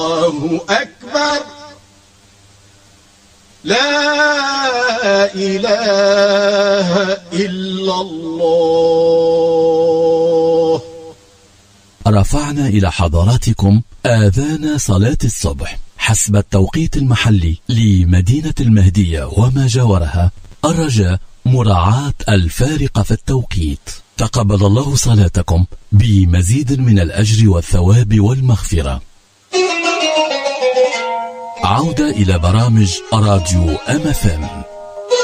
الله أكبر. لا إله إلا الله. رفعنا إلى حضراتكم آذان صلاة الصبح حسب التوقيت المحلي لمدينة المهدية وما جاورها، الرجاء مراعاة الفارق في التوقيت. تقبل الله صلاتكم بمزيد من الأجر والثواب والمغفرة. عودة إلى برامج راديو MFM.